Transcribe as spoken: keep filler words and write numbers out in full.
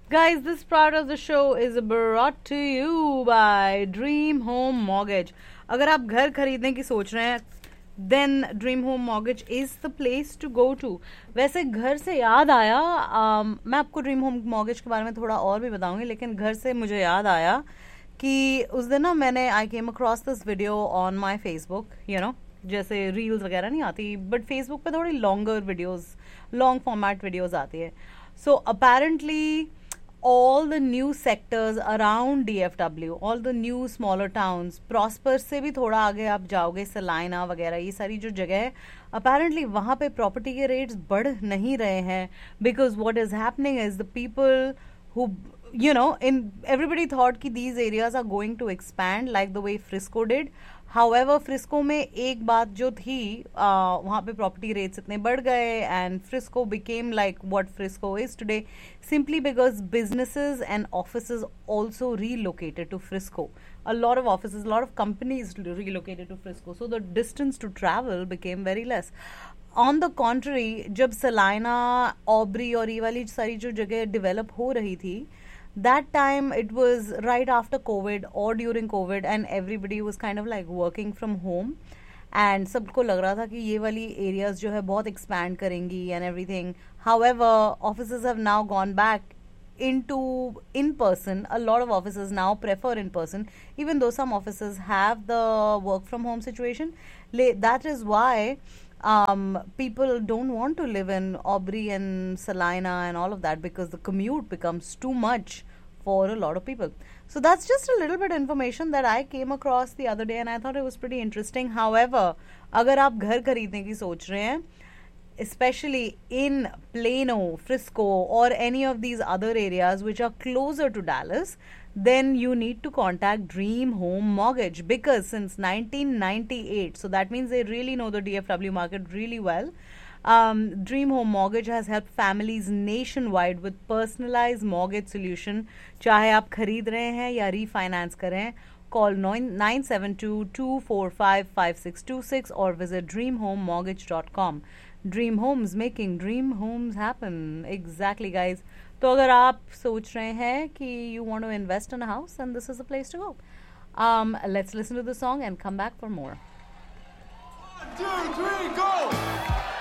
Guys, this part of the show is brought to you by Dream Home Mortgage. अगर आप घर खरीदने की सोच रहे हैं then dream home mortgage is the place to go to. वैसे घर से याद आया, um, मैं आपको ड्रीम होम मॉर्गेज के बारे में थोड़ा और भी बताऊंगी, लेकिन घर से मुझे याद आया कि उस दिन ना मैंने आई came across this video on my Facebook. You know, जैसे रील्स वगैरह नहीं आती, बट फेसबुक पे थोड़ी longer videos, long format videos आती है. So apparently all the new sectors around D F W, all the new smaller towns, Prosper से भी थोड़ा आगे आप जाओगे, सलाइना वगैरह, ये सारी जो जगह है, apparently वहाँ पे प्रॉपर्टी के रेट्स बढ़ नहीं रहे हैं. Because what is happening is the people who, you know, in everybody thought कि these areas are going to expand like the way Frisco did. However Frisco में एक बात जो थी, uh, वहाँ पे प्रॉपर्टी रेट्स इतने बढ़ गए and Frisco became like what Frisco is today simply because businesses and offices also relocated to Frisco. A lot of offices, a lot of companies relocated to Frisco. So the distance to travel became very less. On the contrary, जब सलाइना, Aubree और ये वाली सारी जो जगह develop हो रही थी, that time it was right after COVID or during COVID and everybody was kind of like working from home and सबको लग रहा था कि ये वाली areas जो है बहुत expand करेंगी and everything. However, offices have now gone back into in person. A lot of offices now prefer in person, even though some offices have the work from home situation. That is why um, people don't want to live in Aubrey and Salina and all of that, because the commute becomes too much for a lot of people. So that's just a little bit information that I came across the other day and I thought it was pretty interesting. However, अगर आप घर खरीदने की सोच रहे हैं, especially in Plano, Frisco, or any of these other areas which are closer to Dallas, then you need to contact Dream Home Mortgage, because since nineteen ninety-eight, so that means they really know the D F W market really well. Um, Dream Home Mortgage has helped families nationwide with personalized mortgage solution. चाहे आप खरीद रहे हैं या refinance कर रहे हैं, call nine seven two, two four five, five six two six or visit dream home mortgage dot com. Dream Homes, making dream homes happen. Exactly, guys. तो अगर आप सोच रहे हैं कि you want to invest in a house, then this is the place to go. Um, let's listen to the song and come back for more. One, two, three, go!